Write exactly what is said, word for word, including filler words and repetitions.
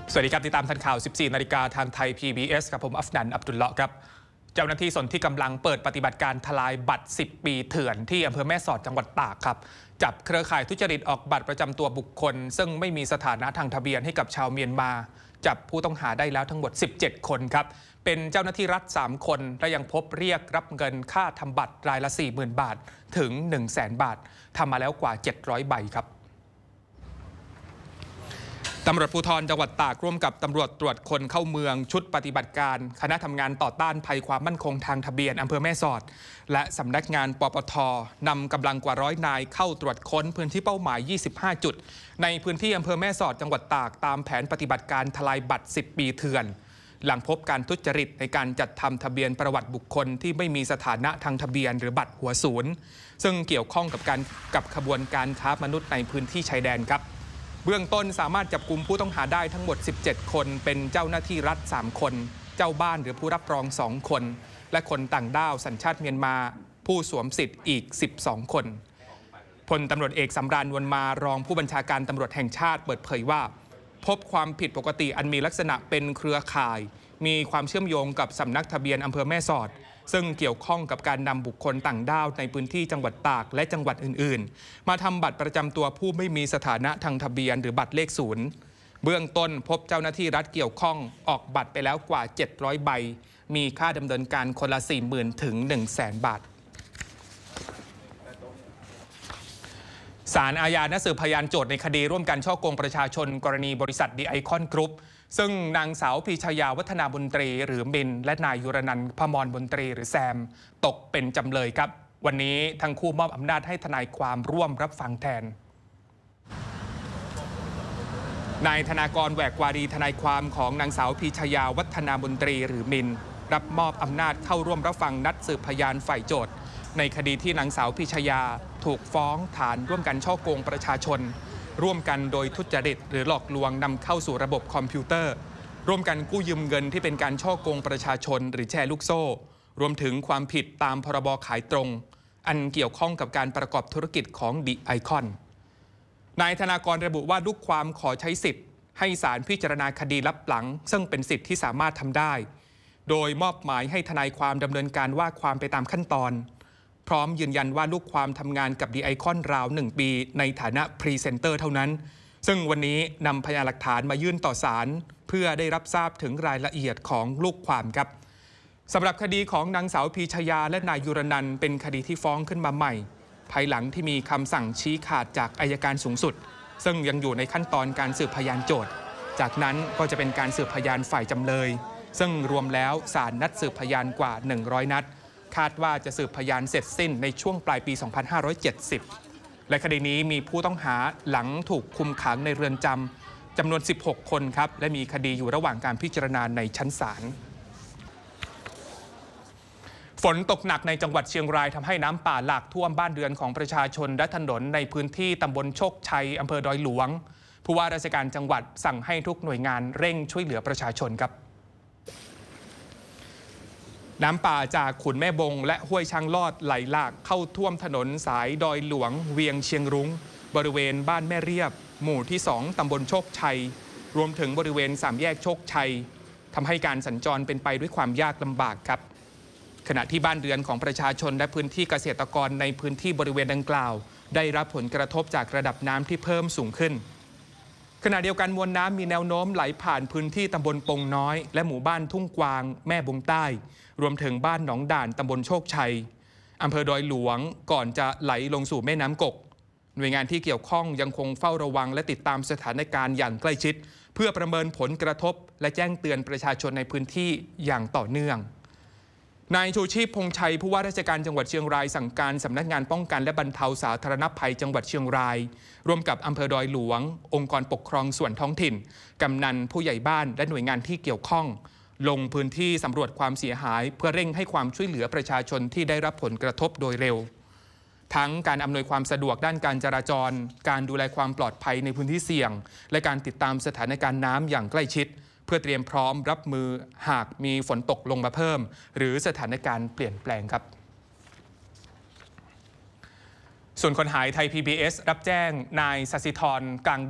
สวัสดีครับติดตามทันข่าว สิบสี่ นาฬิกาทางไทย พี บี เอส กับผมอัฟนัน อับดุลเลาะห์ครับเจ้าหน้าที่สนที่กำลังเปิดปฏิบัติการทลายบัตร สิบ ปีเถื่อนที่อำเภอแม่สอดจังหวัดตากครับจับเครือข่ายทุจริตออกบัตรประจำตัวบุคคลซึ่งไม่มีสถานะทางทะเบียนให้กับชาวเมียนมาจับผู้ต้องหาได้แล้วทั้งหมด สิบเจ็ด คนครับเป็นเจ้าหน้าที่รัฐ สาม คนและยังพบเรียกรับเงินค่าทำบัตรรายละ สี่หมื่น บาทถึง หนึ่งแสน บาททำมาแล้วกว่า เจ็ดร้อย ใบครับตำรวจภูธรจังหวัดตากร่วมกับตำรวจตรวจคนเข้าเมืองชุดปฏิบัติการคณะทำงานต่อต้านภัยความมั่นคงทางทะเบียนอำเภอแม่สอดและสำนักงานปปท.นำกำลังกว่าร้อยนายเข้าตรวจค้นพื้นที่เป้าหมาย ยี่สิบห้า จุดในพื้นที่อำเภอแม่สอดจังหวัดตากตามแผนปฏิบัติการทลายบัตร สิบ ปีเถื่อนหลังพบการทุจริตในการจัดทำทะเบียนประวัติบุคคลที่ไม่มีสถานะทางทะเบียนหรือบัตรหัวศูนย์ซึ่งเกี่ยวข้องกับการกับขบวนการค้ามนุษย์ในพื้นที่ชายแดนครับเบื้องต้นสามารถจับกุมผู้ต้องหาได้ทั้งหมด สิบเจ็ด คนเป็นเจ้าหน้าที่รัฐ สาม คนเจ้าบ้านหรือผู้รับรอง สอง คนและคนต่างด้าวสัญชาติเมียนมาผู้สวมสิทธิ์อีก สิบสอง คนพลตำรวจเอกสำราญ นวลมารองผู้บัญชาการตำรวจแห่งชาติเปิดเผยว่าพบความผิดปกติอันมีลักษณะเป็นเครือข่ายมีความเชื่อมโยงกับสำนักทะเบียนอำเภอแม่สอดซึ่งเกี่ยวข้องกับการนำบุคคลต่างด้าวในพื้นที่จังหวัดตากและจังหวัดอื่นๆมาทำบัตรประจำตัวผู้ไม่มีสถานะทางทะเบียนหรือบัตรเลขศูนย์เบื้องต้นพบเจ้าหน้าที่รัฐเกี่ยวข้องออกบัตรไปแล้วกว่า เจ็ดร้อย ใบมีค่าดำเนินการคนละ สี่หมื่น ถึง หนึ่งแสน บาทศาลอาญานัดสืบพยานโจทย์ในคดีร่วมกันฉ้อโกงประชาชนกรณีบริษัทดีไอคอนกรุ๊ปซึ่งนางสาวพีชยาวัฒนาบุญตรีหรือมินและนายยุรนันท์พมรบุญตรีหรือแซมตกเป็นจำเลยครับวันนี้ทั้งคู่มอบอำนาจให้ทนายความร่วมรับฟังแทนนายธนากรแหวกวารีทนายความของนางสาวพีชยาวัฒนาบุญตรีหรือมินรับมอบอำนาจเข้าร่วมรับฟังนัดสืบพยานฝ่ายโจทย์ในคดีที่นางสาวพีชยาถูกฟ้องฐานร่วมกันฉ้อโกงประชาชนร่วมกันโดยทุจริตหรือหลอกลวงนำเข้าสู่ระบบคอมพิวเตอร์ร่วมกันกู้ยืมเงินที่เป็นการฉ้อโกงประชาชนหรือแชร์ลูกโซ่รวมถึงความผิดตามพรบขายตรงอันเกี่ยวข้องกับการประกอบธุรกิจของดิไอคอนนายธนากรระบุว่าลูกความขอใช้สิทธิ์ให้ศาลพิจารณาคดีลับหลังซึ่งเป็นสิทธิ์ที่สามารถทำได้โดยมอบหมายให้ทนายความดำเนินการว่าความไปตามขั้นตอนพร้อมยืนยันว่าลูกความทำงานกับดีไอคอนราวหนึ่งปีในฐานะพรีเซนเตอร์เท่านั้นซึ่งวันนี้นำพยานหลักฐานมายื่นต่อศาลเพื่อได้รับทราบถึงรายละเอียดของลูกความครับสำหรับคดีของนางสาวพีชยาและนายยุรนันท์เป็นคดีที่ฟ้องขึ้นมาใหม่ภายหลังที่มีคำสั่งชี้ขาดจากอัยการสูงสุดซึ่งยังอยู่ในขั้นตอนการสืบพยานโจทย์จากนั้นก็จะเป็นการสืบพยานฝ่ายจำเลยซึ่งรวมแล้วศาลนัดสืบพยานกว่าหนึ่งร้อยนัดคาดว่าจะสืบพยานเสร็จสิ้นในช่วงปลายปี สองพันห้าร้อยเจ็ดสิบ และคดีนี้มีผู้ต้องหาหลังถูกคุมขังในเรือนจำจำนวน สิบหก คนครับและมีคดีอยู่ระหว่างการพิจารณาในชั้นศาลฝนตกหนักในจังหวัดเชียงรายทำให้น้ำป่าหลากท่วมบ้านเรือนของประชาชนและถนนในพื้นที่ตำบลโชคชัยอำเภอดอยหลวงผู้ว่าราชการจังหวัดสั่งให้ทุกหน่วยงานเร่งช่วยเหลือประชาชนครับน้ำป่าจากขุนแม่บงและห้วยช้างลอดไหลหลากเข้าท่วมถนนสายดอยหลวงเวียงเชียงรุ้งบริเวณบ้านแม่เรียบหมู่ที่สองตำบลโชคชัยรวมถึงบริเวณสามแยกโชคชัยทำให้การสัญจรเป็นไปด้วยความยากลำบากครับขณะที่บ้านเรือนของประชาชนและพื้นที่เกษตรกรในพื้นที่บริเวณดังกล่าวได้รับผลกระทบจากระดับน้ำที่เพิ่มสูงขึ้นขณะเดียวกันมวลน้ำมีแนวโน้มไหลผ่านพื้นที่ตำบลปงน้อยและหมู่บ้านทุ่งกวางแม่บงใต้รวมถึงบ้านหนองด่านตำบลโชคชัยอำเภอดอยหลวงก่อนจะไหลลงสู่แม่น้ำกกหน่วยงานที่เกี่ยวข้องยังคงเฝ้าระวังและติดตามสถานการณ์อย่างใกล้ชิดเพื่อประเมินผลกระทบและแจ้งเตือนประชาชนในพื้นที่อย่างต่อเนื่องนายชูชีพพงษ์ชัยผู้ว่าราชการจังหวัดเชียงรายสั่งการสำนักงานป้องกันและบรรเทาสาธารณภัยจังหวัดเชียงรายร่วมกับอำเภอดอยหลวงองค์กรปกครองส่วนท้องถิ่นกำนันผู้ใหญ่บ้านและหน่วยงานที่เกี่ยวข้องลงพื้นที่สำรวจความเสียหายเพื่อเร่งให้ความช่วยเหลือประชาชนที่ได้รับผลกระทบโดยเร็วทั้งการอำนวยความสะดวกด้านการจราจรการดูแลความปลอดภัยในพื้นที่เสี่ยงและการติดตามสถานการณ์น้ำอย่างใกล้ชิดเพื่อเตรียมพร้อมรับมือหากมีฝนตกลงมาเพิ่มหรือสถานการณ์เปลี่ยนแปลงครับส่วนคนหายไทย พี บี เอส รับแจ้งนายสศิธรกัง